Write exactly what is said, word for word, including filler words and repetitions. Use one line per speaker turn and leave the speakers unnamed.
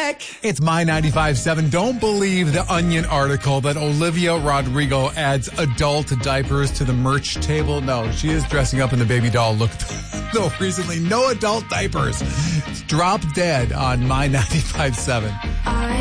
back.
It's My ninety-five point seven. Don't believe the Onion article that Olivia Rodrigo adds adult diapers to the merch table. No, she is dressing up in the baby doll look, though, recently. No adult diapers. Drop dead on My ninety-five point seven.